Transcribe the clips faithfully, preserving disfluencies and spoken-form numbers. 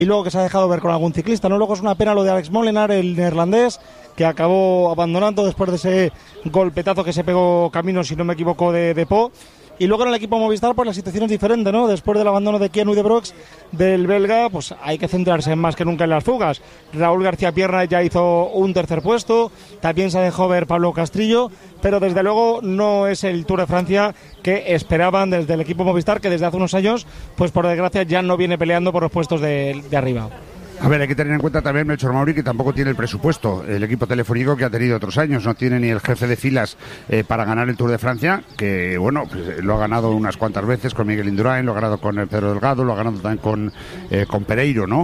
y luego que se ha dejado ver con algún ciclista, ¿no? Luego es una pena lo de Alex Molenaar, el neerlandés, que acabó abandonando después de ese golpetazo que se pegó camino, si no me equivoco, de, de Po. Y luego en el equipo Movistar, pues la situación es diferente, ¿no? Después del abandono de Keanu de Brox, del belga, pues hay que centrarse más que nunca en las fugas. Raúl García Pierna ya hizo un tercer puesto, también se dejó ver Pablo Castrillo, pero desde luego no es el Tour de Francia que esperaban desde el equipo Movistar, que desde hace unos años, pues por desgracia ya no viene peleando por los puestos de, de arriba. A ver, hay que tener en cuenta también, Melchor Mauri, que tampoco tiene el presupuesto. El equipo telefónico que ha tenido otros años no tiene ni el jefe de filas eh, para ganar el Tour de Francia, que, bueno, pues, lo ha ganado unas cuantas veces con Miguel Indurain, lo ha ganado con el Pedro Delgado, lo ha ganado también con, eh, con Pereiro, ¿no?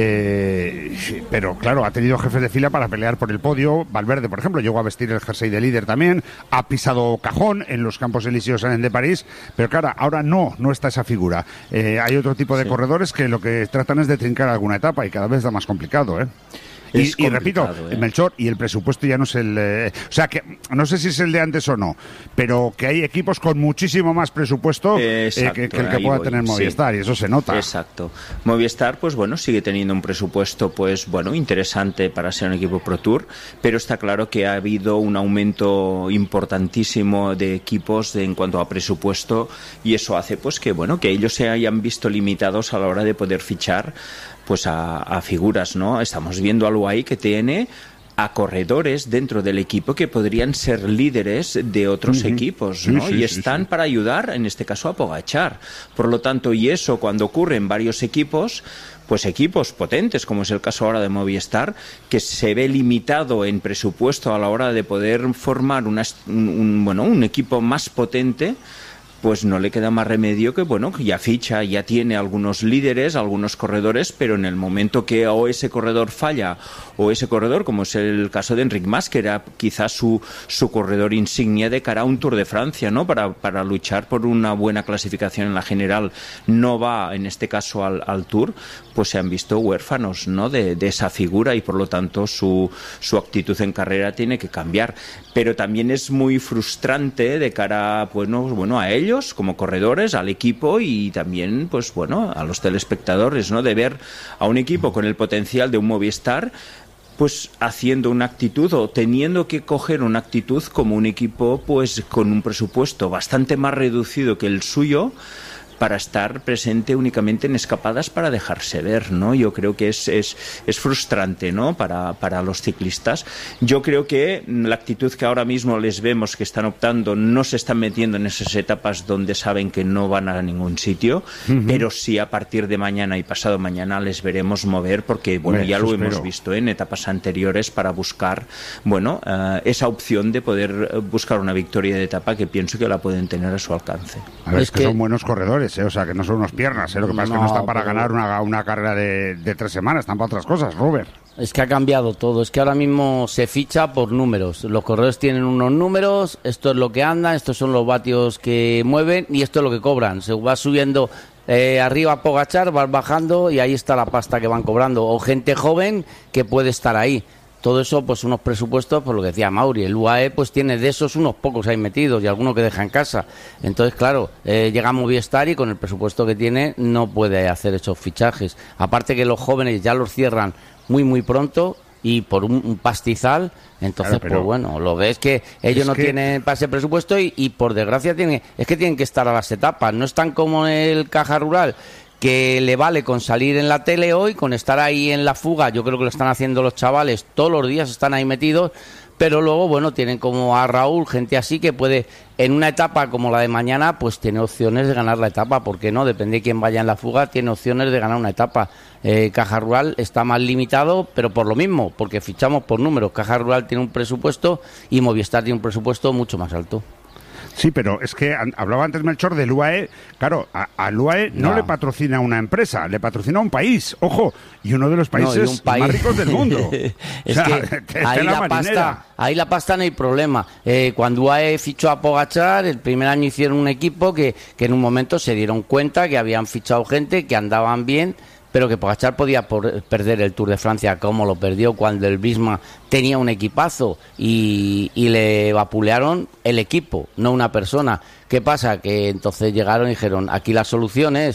Eh, pero, claro, ha tenido jefes de fila para pelear por el podio. Valverde, por ejemplo, llegó a vestir el jersey de líder también, ha pisado cajón en los Campos Elíseos de París, pero, claro, ahora no, no está esa figura. Eh, hay otro tipo de sí. corredores que lo que tratan es de trincar alguna etapa y cada vez está más complicado, ¿eh? Y, y repito, ¿eh? Melchor, y el presupuesto ya no es el... Eh, o sea, que no sé si es el de antes o no, pero que hay equipos con muchísimo más presupuesto Exacto, eh, que, que el que pueda voy. tener Movistar, sí. Y eso se nota. Exacto. Movistar, pues bueno, sigue teniendo un presupuesto, pues bueno, interesante para ser un equipo Pro Tour, pero está claro que ha habido un aumento importantísimo de equipos de, en cuanto a presupuesto, y eso hace, pues que bueno, que ellos se hayan visto limitados a la hora de poder fichar pues a, a figuras, ¿no? Estamos viendo a U A E que tiene a corredores dentro del equipo que podrían ser líderes de otros uh-huh. equipos, ¿no? Sí, sí, y están sí, sí. para ayudar, en este caso, a Pogačar. Por lo tanto, y eso cuando ocurre en varios equipos, pues equipos potentes, como es el caso ahora de Movistar, que se ve limitado en presupuesto a la hora de poder formar una, un, un, bueno, un equipo más potente, pues no le queda más remedio que, bueno, que ya ficha, ya tiene algunos líderes, algunos corredores, pero en el momento que o ese corredor falla o ese corredor, como es el caso de Enric Mas, que era quizás su, su corredor insignia de cara a un Tour de Francia, ¿no? Para, para luchar por una buena clasificación en la general, no va, en este caso, al, al Tour, pues se han visto huérfanos, ¿no? De, de esa figura, y por lo tanto su, su actitud en carrera tiene que cambiar. Pero también es muy frustrante de cara, bueno, bueno a ellos como corredores, al equipo y también, pues bueno, a los telespectadores, ¿no? De ver a un equipo con el potencial de un Movistar, pues haciendo una actitud o teniendo que coger una actitud como un equipo, pues con un presupuesto bastante más reducido que el suyo, para estar presente únicamente en escapadas para dejarse ver, ¿no? Yo creo que es, es, es frustrante, ¿no? Para, para los ciclistas. Yo creo que la actitud que ahora mismo les vemos que están optando, no se están metiendo en esas etapas donde saben que no van a ningún sitio, uh-huh. pero sí a partir de mañana y pasado mañana les veremos mover, porque bueno, bueno ya lo espero. hemos visto en etapas anteriores, para buscar, bueno, uh, esa opción de poder buscar una victoria de etapa, que pienso que la pueden tener a su alcance. A ver, es, es que, que son buenos corredores. ¿Eh? O sea, que no son unos piernas, ¿eh? Lo que pasa no, es que no están para pero... ganar una, una carrera de, de tres semanas, están para otras cosas, Robert. Es que ha cambiado todo, es que ahora mismo se ficha por números. Los corredores tienen unos números, esto es lo que anda, estos son los vatios que mueven y esto es lo que cobran. Se va subiendo eh, arriba Pogačar, vas bajando y ahí está la pasta que van cobrando. O gente joven que puede estar ahí. Todo eso, pues unos presupuestos, por lo que decía Mauri, el U A E pues tiene de esos unos pocos ahí metidos y alguno que deja en casa. Entonces, claro, eh, llega Movistar y con el presupuesto que tiene no puede hacer esos fichajes. Aparte que los jóvenes ya los cierran muy, muy pronto y por un, un pastizal. Entonces, claro, pero, pues bueno, lo ves que ellos no que... tienen para ese presupuesto y, y por desgracia tienen, es que tienen que estar a las etapas. No están como en el Caja Rural, que le vale con salir en la tele hoy, con estar ahí en la fuga. Yo creo que lo están haciendo los chavales, todos los días están ahí metidos, pero luego, bueno, tienen como a Raúl, gente así que puede, en una etapa como la de mañana, pues tiene opciones de ganar la etapa, ¿por qué no? Depende de quién vaya en la fuga, tiene opciones de ganar una etapa. Eh, Caja Rural está más limitado, pero por lo mismo, porque fichamos por números. Caja Rural tiene un presupuesto y Movistar tiene un presupuesto mucho más alto. Sí, pero es que hablaba antes Melchor del U A E. Claro, al U A E no, no le patrocina una empresa, le patrocina un país, ojo, y uno de los países no, país... más ricos del mundo. Es o sea, que ahí la, la pasta, ahí la pasta no hay problema. Eh, cuando U A E fichó a Pogačar, el primer año hicieron un equipo que, que en un momento se dieron cuenta que habían fichado gente, que andaban bien, pero que Pogačar podía por perder el Tour de Francia como lo perdió cuando el Visma tenía un equipazo y, y le vapulearon el equipo, no una persona. ¿Qué pasa? Que entonces llegaron y dijeron, aquí la solución es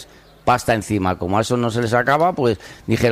pasta encima. Como a eso no se les acaba, pues dijeron